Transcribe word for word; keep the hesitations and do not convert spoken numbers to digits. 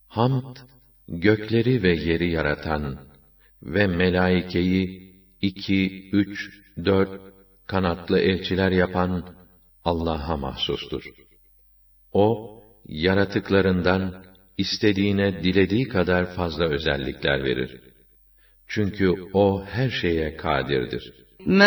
Hamd, gökleri ve yeri yaratan ve melaikeyi iki, üç, dört kanatlı elçiler yapan Allah'a mahsustur. O, yaratıklarından istediğine dilediği kadar fazla özellikler verir. Çünkü o her şeye kadirdir.